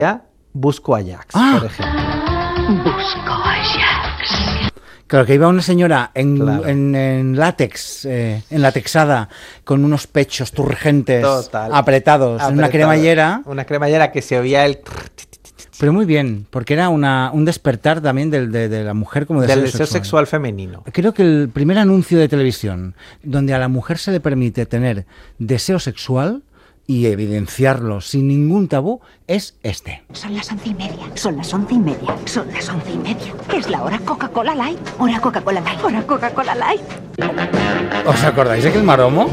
Ya Busco a Jax, por ejemplo. Busco a Jax. Claro, que iba una señora Claro. en látex, enlatexada, con unos pechos turgentes, Total. apretados, en una cremallera. Una cremallera que se oía el... Pero muy bien, porque era un despertar también de la mujer como del deseo sexual femenino. Creo que el primer anuncio de televisión donde a la mujer se le permite tener deseo sexual y evidenciarlo sin ningún tabú es este. Son las 11:30. Son las 11:30. Son las 11:30. Es la hora Coca-Cola Light. Hora Coca-Cola Light. Hora Coca-Cola Light. ¿Os acordáis de aquel maromo?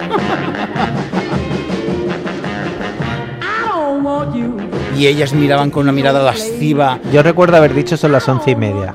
Y ellas miraban con una mirada lasciva. Yo recuerdo haber dicho son las 11:30.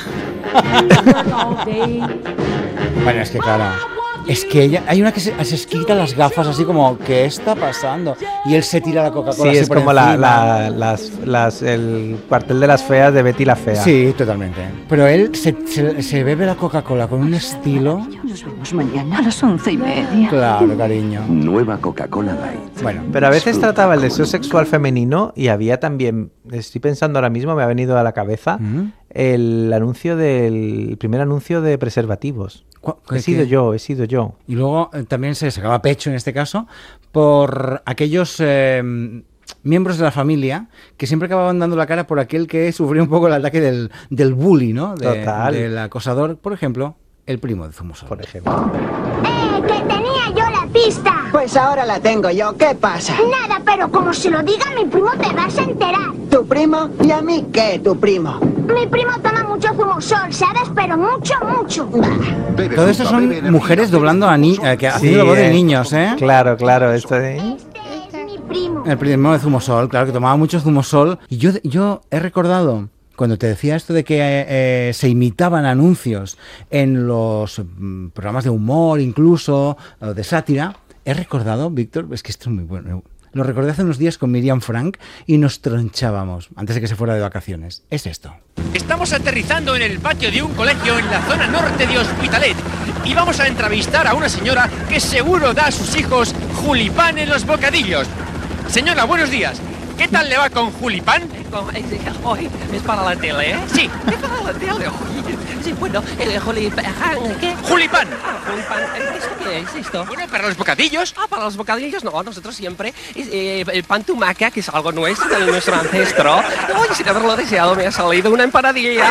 Bueno, es que claro, es que ella, hay una que se quita las gafas así como, ¿qué está pasando? Y él se tira la Coca-Cola. Sí, así es por como encima. el cuartel de las feas de Betty la Fea. Sí, totalmente. Pero él se bebe la Coca-Cola con un estilo. Nos vemos mañana a las 11:30. Claro, cariño. Nueva Coca-Cola Light. Bueno, Pero a veces trataba el deseo sexual femenino y había también, estoy pensando ahora mismo, me ha venido a la cabeza, el primer anuncio de preservativos. He sido yo. Y luego también se sacaba pecho en este caso por aquellos miembros de la familia que siempre acababan dando la cara por aquel que sufrió un poco el ataque del bully, ¿no? Total. Del acosador, por ejemplo, el primo de Zumosol. Por ejemplo. Que tenía yo la pista. Pues ahora la tengo yo, ¿qué pasa? Nada, pero como se lo diga a mi primo te vas a enterar. ¿Tu primo? ¿Y a mí qué, tu primo? Mi primo toma mucho zumosol, ¿sabes? Pero mucho, mucho. Todo esto son mujeres doblando haciendo la voz de niños, ¿eh? Claro, esto de... Este es mi primo. El primo de Zumosol, claro, que tomaba mucho Zumosol. Y yo he recordado, cuando te decía esto de que se imitaban anuncios en los programas de humor incluso, o de sátira, he recordado, Víctor, es que esto es muy bueno. Lo recordé hace unos días con Miriam Frank y nos tronchábamos antes de que se fuera de vacaciones. Es esto. Estamos aterrizando en el patio de un colegio en la zona norte de Hospitalet y vamos a entrevistar a una señora que seguro da a sus hijos julipán en los bocadillos. Señora, buenos días. ¿Qué tal le va con julipán? Hoy es para la tele, ¿eh? Sí. Es para la tele. Sí, bueno, el julipán, ¿qué? ¡Julipán! Julipán, ¿esto qué es esto? Bueno, para los bocadillos. Para los bocadillos no, nosotros siempre el pan tumaca, que es algo nuestro, de nuestro ancestro. Oye, sin haberlo deseado me ha salido una empanadilla.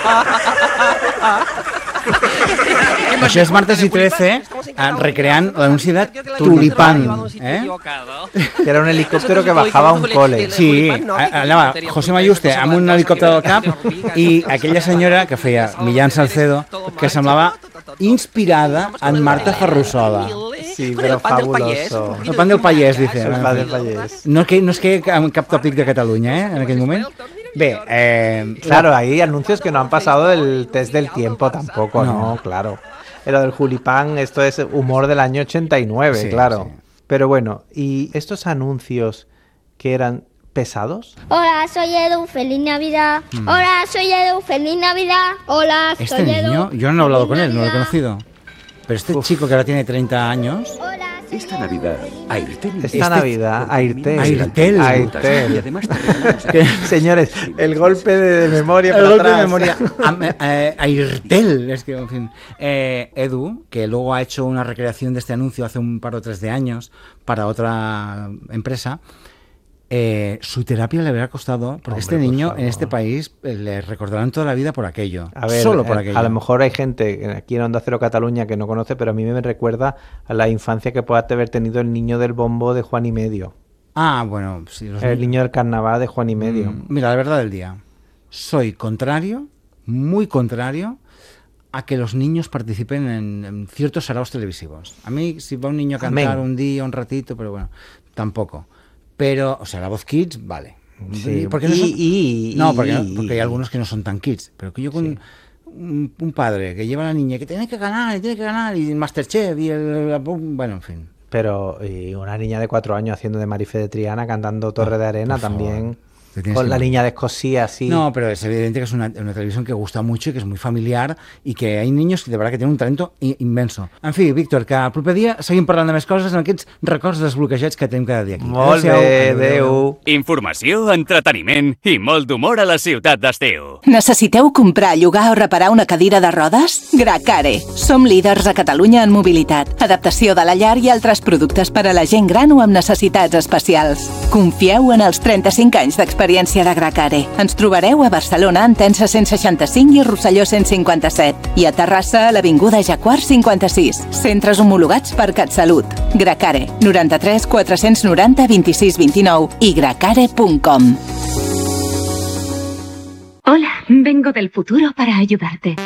Los días martes y 13 recrean la anuncio de tulipán, ¿eh? Que era un helicóptero que bajaba a un cole. Sí, anava José Mayuste amb un helicòpter al cap i aquella senyora que feia Millán Salcedo, que semblava inspirada en Marta Ferrusola. Sí, però fabuloso. El pan del pallès, dice. El pan del pallès. No es que en cap tòpic de Catalunya, en aquell moment. Bé, claro, hay anuncios que no han pasado el test del tiempo tampoco, no, claro. Lo del julipán, esto es humor del año 89, sí, claro. Sí. Pero bueno, ¿y estos anuncios que eran pesados? Hola, soy Edu, feliz Navidad. Hola, soy Edu, feliz Navidad. Hola, soy este Edu. Niño, yo no he hablado con él, no lo he conocido. Pero este chico que ahora tiene 30 años... Hola, esta Navidad, Airtel. Airtel. Y además Señores, el golpe de memoria. El golpe de memoria. Airtel. Es que, en fin. Edu, que luego ha hecho una recreación de este anuncio hace un par o tres de años para otra empresa. Su terapia le habrá costado, porque este niño en este país le recordarán toda la vida por aquello. A ver, solo por aquello. A lo mejor hay gente aquí en Onda Cero Cataluña que no conoce, pero a mí me recuerda a la infancia que puede haber tenido el niño del bombo de Juan y Medio. Ah, bueno, sí. El niño del carnaval de Juan y Medio. Mira, la verdad del día. Soy contrario, muy contrario, a que los niños participen en ciertos saraos televisivos. A mí, si va un niño a cantar un día, un ratito, pero bueno, tampoco. Pero, o sea, la voz kids, vale. Sí. Porque porque hay algunos que no son tan kids. Pero que yo con un padre que lleva a la niña que tiene que ganar, y el Masterchef, y bueno, en fin. Pero y una niña de 4 años haciendo de Marife de Triana, cantando Torre de Arena también. Con la niña de Escocia, así. No, pero es evidente que es una televisión que gusta mucho y que es muy familiar y que hay niños que de verdad que tienen un talento inmenso. En fi, Víctor, que el proper dia seguim parlant de més coses en aquests records desbloquejats que tenim cada dia aquí. Molt bé, adéu. Informació, entreteniment i molt d'humor a la ciutat d'estiu. Necessiteu comprar, llogar o reparar una cadira de rodes? Gracare. Som líders a Catalunya en mobilitat, adaptació de la llar i altres productes per a la gent gran o amb necessitats especials. Confieu en els 35 anys d'experiència de Gracare. Ens trobareu a Barcelona, Entença 165 i Rosselló 157. I a Terrassa, a l'Avinguda Jaguar 56. Centres homologats per CatSalut. Gracare. 93 490 26 29 i gracare.com. Hola, vengo del futuro para ayudarte.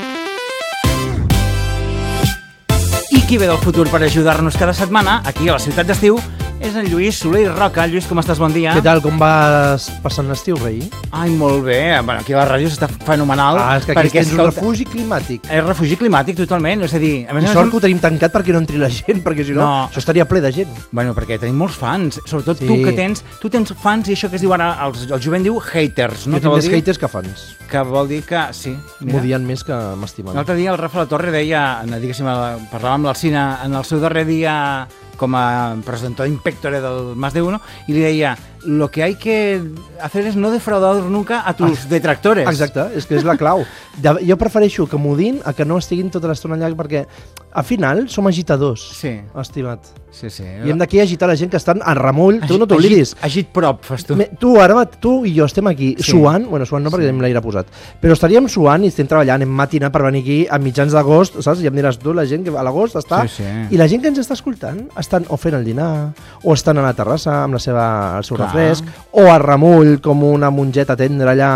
I qui ve del futur per ajudar-nos cada setmana, aquí a la ciutat d'estiu, és en Lluís Soler i Roca. Lluís, com estàs? Bon dia. Què tal? Com vas passant l'estiu, rei? Ai, molt bé. Bueno, aquí a la ràdio s'està fenomenal. És que aquí tens un refugi climàtic. És refugi climàtic, totalment. És a dir, a més, I sort que ho tenim tancat perquè no entri la gent, perquè si no, això estaria ple de gent. Bueno, perquè tenim molts fans. Sobretot tu que tens fans, i això que es diu ara, el jovent diu haters, no? Jo tinc més haters que fans. Que vol dir que, sí. M'odien més que m'estimen. L'altre dia el Rafa La Torre deia, diguéssim, parlava amb l'Alsina en el seu darrer dia com a presentador inspector del Más de Uno, y le decía, lo que hay que hacer es no defraudar nunca a tus detractores. Exacte, és que és la clau. Jo prefereixo que m'odin a que no estiguin tota l'estona allà, perquè al final som agitadors, estimat. Sí. I hem d'aquí agitar la gent que estan en remull. Tu no t'oblidis. Agit prop, fas tu. Tu i jo estem aquí suant, bueno, suant no perquè tenim l'aire posat, però estaríem suant i estem treballant en matina per venir aquí a mitjans d'agost, saps? I em diràs tu, la gent que a l'agost està... I la gent que ens està escoltant estan o fent el dinar, o estan a la terrassa amb el seu refresc, o a remull com una mongeta tendra allà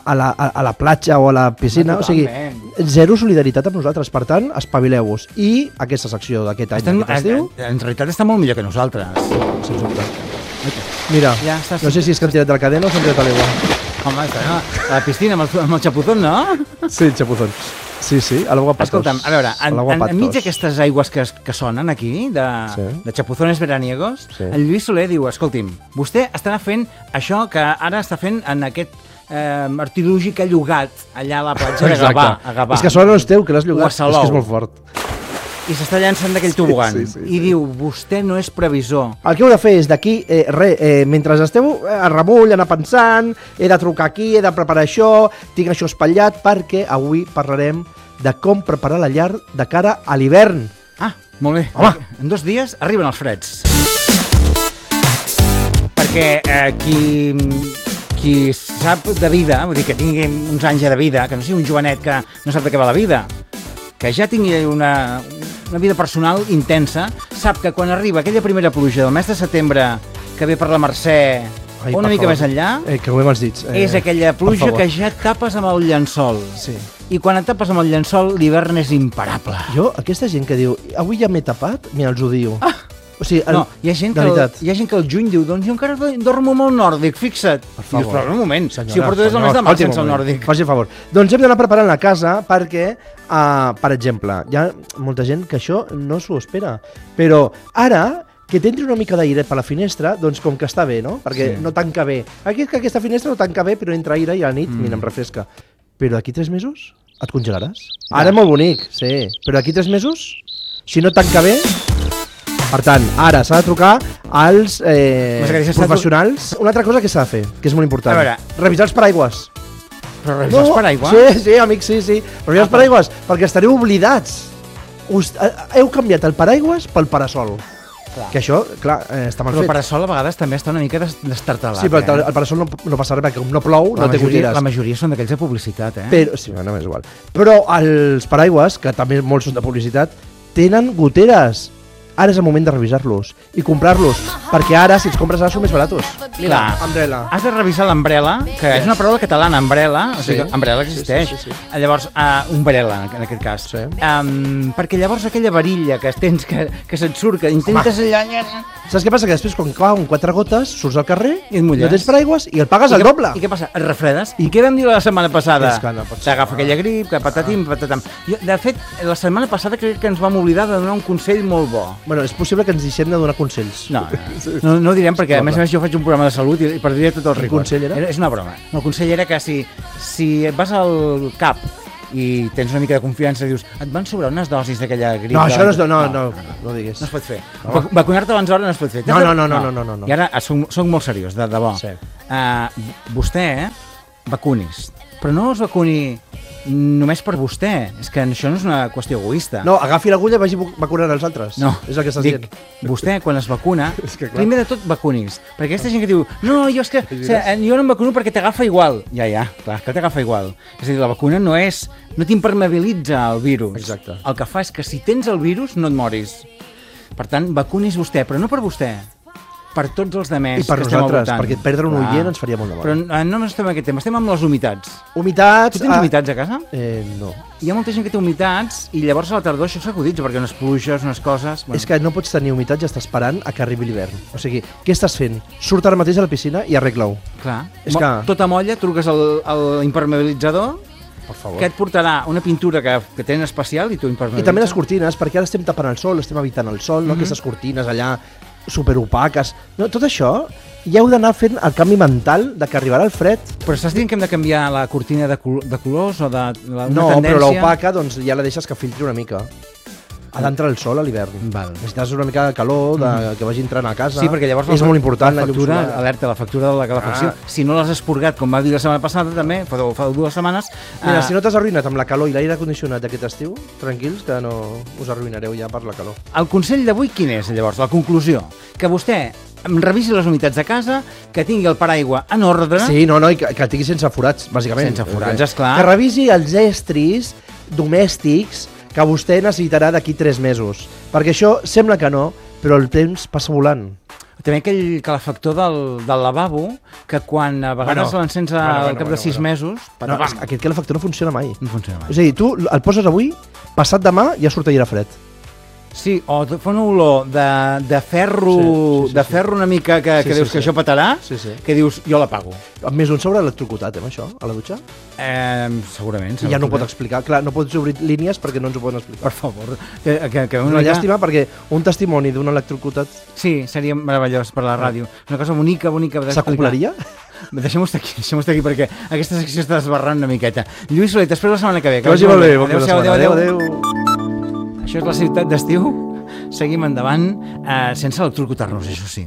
a la platja o a la piscina. O sigui, zero solidaritat amb nosaltres. Per tant, espavileu-vos. I aquesta secció d'aquest any, aquest estiu... En realitat està molt millor que nosaltres. Sens dubte. Mira, no sé si és que han tirat de la cadena o s'han tirat a l'aigua. Home, està a la piscina amb el xapuzón, no? Sí, el xapuzón. Sí, a l'aigua patos. Escolta'm, a veure, enmig d'aquestes aigües que sonen aquí, de chapuzones veraniegos, el Lluís Soler diu, escolti'm, vostè estarà fent això que ara està fent en aquest artillugi que ha llogat allà a la platja de Gavà. És que sort no és teu, que l'has llogat, és que és molt fort. I s'està llançant d'aquell tobogan. I diu, vostè no és previsor. El que heu de fer és d'aquí, mentre esteu a remull, anar pensant, he de trucar aquí, he de preparar això, tinc això espatllat, perquè avui parlarem de com preparar la llar de cara a l'hivern. Ah, molt bé. Home, en 2 dies arriben els freds. Perquè qui sap de vida, vull dir que tingui uns anys de vida, que no sigui un jovenet que no sap de què va la vida, que ja tingui una vida personal intensa, sap que quan arriba aquella primera pluja del mes de setembre que ve per la Mercè o una mica més enllà, que ho hem els dits, és aquella pluja que ja et tapes amb el llençol. I quan et tapes amb el llençol, l'hivern és imparable. Jo, aquesta gent que diu, avui ja m'he tapat, mira, els odio. O sigui, no, hi ha gent que al juny diu, doncs jo encara dormo amb el nòrdic, fixa't. Per favor. Dius, però un moment, si ho porto des del mes de març sense el nòrdic. Faci favor. Doncs hem d'anar preparant la casa perquè, per exemple, hi ha molta gent que això no s'ho espera, però ara que t'entri una mica d'aire per la finestra, doncs com que està bé, no? Perquè no tanca bé. Aquesta finestra no tanca bé, però entra aire i a la nit, mira, em refresca. Però d'aquí 3 mesos et congelaràs. Ara és molt bonic, sí, però d'aquí 3 mesos, si no tanca bé... Per tant, ara s'ha de trucar als professionals. Una altra cosa que s'ha de fer, que és molt important. Revisar els paraigües. Però revisar els paraigües? Sí, amic, sí. Revisar els paraigües, perquè estareu oblidats. Heu canviat el paraigües pel parasol. Que això, clar, està mal fet. Però el parasol a vegades també està una mica destartalat. Sí, però el parasol no passa res, perquè com no plou, no té goteres. La majoria són d'aquells de publicitat, Sí, no és igual. Però els paraigües, que també molts són de publicitat, tenen goteres. Ara és el moment de revisar-los i comprar-los, perquè ara, si els compres ara, són més baratos. Mira, Umbrella. Has de revisar l'Umbrella, que és una paraula catalana, Umbrella, o sigui, Umbrella existeix. Llavors, Umbrella, en aquest cas. Perquè llavors aquella varilla que tens, que se't surt, que intentes allà... Saps què passa? Que després, quan cauen 4 gotes, surts al carrer, i et mulles. No tens paraigües i el pagues al doble. I què passa? Et refredes. I què vam dir la setmana passada? T'agafa aquella grip, que patatim, patatam. De fet, la setmana passada crec que ens vam oblidar de donar un consell molt bo. Bueno, és possible que ens deixem de donar consells. No ho direm perquè a més jo faig un programa de salut i perdria tot el rigor. El consell era? És una broma. El consell era que si vas al CAP i tens una mica de confiança i dius, et van sobrar unes dosis d'aquella grip... No, això no diguis. No es pot fer. Vacunar-te abans d'hora no es pot fer. No. I ara soc molt seriós, de debò. Sí. Vostè, vacunis. Però no es vacuni només per vostè. És que això no és una qüestió egoista. No, agafi l'agulla i vagi vacunant els altres. No, és el que estàs dient. Vostè, quan es vacuna, primer de tot vacunis. Perquè aquesta gent que diu, no, jo no em vacuno perquè t'agafa igual. Ja, clar, que t'agafa igual. És a dir, la vacuna no t'impermeabilitza el virus. Exacte. El que fa és que si tens el virus no et moris. Per tant, vacunis vostè, però no per vostè. Per tots els demés que estem al voltant. Perquè perdre un ullent ens faria molt de mal. Però no estem en aquest tema, estem amb les humitats. Humitats... Tu tens humitats a casa? No. Hi ha molta gent que té humitats i llavors a la tardor això s'acuditza perquè unes pluges, unes coses... És que no pots tenir humitats i estar esperant a que arribi l'hivern. O sigui, què estàs fent? Surt ara mateix a la piscina i arregla-ho. Clar. Tota molla, truques a l'impermeabilitzador, que et portarà una pintura que tenen especial i tu impermeabilitza. I també les cortines, perquè ara estem tapant el sol, estem evitant el sol, aquestes cortines allà superopaques. No, tot això ja heu d'anar fent el canvi mental de que arribarà el fred. Però estàs dient que hem de canviar la cortina de colors o de una tendència? No, però l'opaca doncs, ja la deixes que filtri una mica. Ha d'entrar el sol a l'hivern. Necessites una mica de calor, que vagi entrant a casa. Sí, perquè llavors és molt important la factura, la factura de la calefacció. Si no l'has esporgat, com va dir la setmana passada també, fa 2 setmanes... Mira, si no t'has arruïnat amb la calor i l'aire condicionat d'aquest estiu, tranquils, que no us arruïnareu ja per la calor. El consell d'avui quin és, llavors? La conclusió? Que vostè revisi les humitats de casa, que tingui el paraigua en ordre... Sí, i que tingui sense forats, bàsicament. Sense forats, esclar. Que revisi els estris domèstics que vostè necessitarà d'aquí 3 mesos. Perquè això sembla que no, però el temps passa volant. També aquell calefactor del lavabo, que quan a vegades l'encens al cap de 6 mesos... No, aquest calefactor no funciona mai. No funciona mai. És a dir, tu el poses avui, passat demà ja surt allà fred. Sí, o fa una olor de ferro, de ferro una mica que dius que això petarà, que dius, jo l'apago. Amb més un sobre electrocutat, amb això, a la dutxa? Segurament. I ja no ho pot explicar. Clar, no pots obrir línies perquè no ens ho poden explicar. Per favor. Una llàstima perquè un testimoni d'un electrocutat... Sí, seria meravellós per la ràdio. Una cosa bonica. S'acoplaria? Deixem-ho estar aquí perquè aquesta secció està desbarrant una miqueta. Lluís Soler, t'espero la setmana que ve. Que vagi molt bé. Adéu. Això és la ciutat d'estiu. Seguim endavant sense electrocutar-nos, això sí.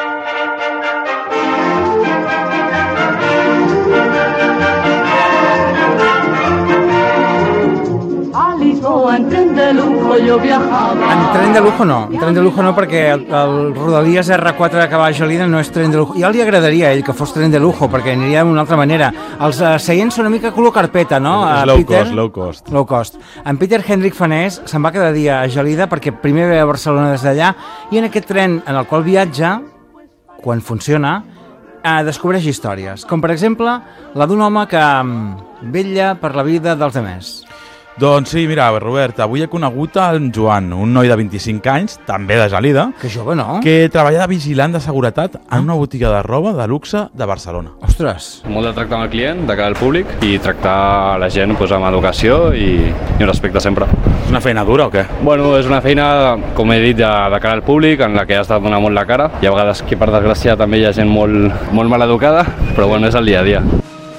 En tren de lujo yo viajaba. En tren de lujo no. En tren de lujo no perquè el Rodalies R4 que va a Gelida no és tren de lujo. Ja li agradaria a ell que fos tren de lujo perquè aniria d'una altra manera. Els seients són una mica color carpeta, no? Low cost. En Peter Hendrik Fanés se'n va cada dia a Gelida perquè primer ve a Barcelona des d'allà i en aquest tren en el qual viatja, quan funciona, descobreix històries. Com per exemple la d'un home que vetlla per la vida dels demés. Doncs sí, mira, Robert, avui he conegut el Joan, un noi de 25 anys, també de Gelida, que jove, no? Que treballa de vigilant de seguretat en una botiga de roba de luxe de Barcelona. Ostres! Molt de tractar amb el client, de cara al públic, i tractar la gent amb educació i respecte sempre. És una feina dura o què? Bueno, és una feina, com he dit, de cara al públic, en la que has de donar molt la cara, i a vegades que per desgràcia també hi ha gent molt mal educada, però bueno, és el dia a dia.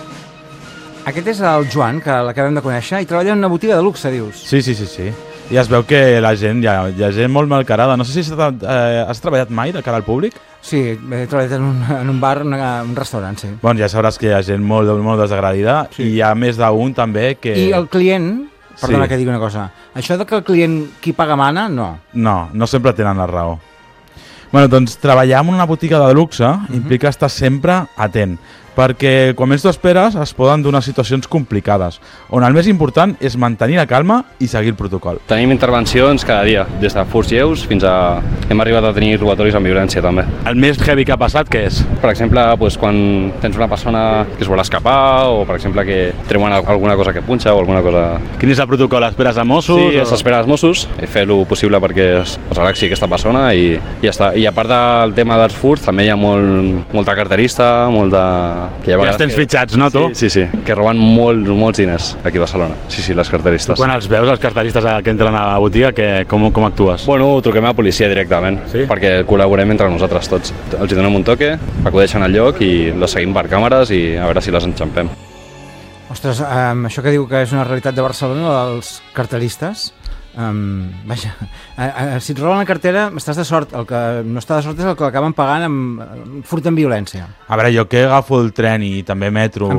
Aquest és el Joan, que l'acabem de conèixer, i treballa en una botiga de luxe, dius? Sí. I es veu que la gent, hi ha gent molt malcarada. No sé si has treballat mai de cara al públic? Sí, he treballat en un bar, un restaurant, sí. Bueno, ja sabràs que hi ha gent molt desagradida i hi ha més d'un també que... I el client, perdona que digui una cosa, això de que el client qui paga mana, no. No sempre tenen la raó. Bueno, doncs treballar en una botiga de luxe implica estar sempre atent, perquè quan més t'ho esperes es poden donar situacions complicades, on el més important és mantenir la calma i seguir el protocol. Tenim intervencions cada dia, des de furts lleus fins a... Hem arribat a tenir robatoris amb violència també. El més heavy que ha passat, què és? Per exemple, quan tens una persona que es vol escapar o per exemple que treuen alguna cosa que punxa o alguna cosa... Quin és el protocol? Esperes a Mossos? Sí, s'espera als Mossos, fer el possible perquè es relaxi aquesta persona i ja està. I a part del tema dels furts també hi ha molta carterista, molt de que hi ha Ja vegades els tens fitxats, no, tu? Sí, que roben molts diners aquí a Barcelona. Sí, les carteristes. Quan els veus, els carteristes que entren a la botiga, com actues? Bueno, truquem a la policia directament, perquè col·laborem entre nosaltres tots. Els hi donem un toque, acudeixen al lloc i les seguim per càmeres i a veure si les enxampem. Ostres, això que diu que és una realitat de Barcelona, dels carteristes, vaja, si et roben la cartera estàs de sort, el que no està de sort és el que acaben pagant amb furt en violència. A veure, jo que agafo el tren i també metro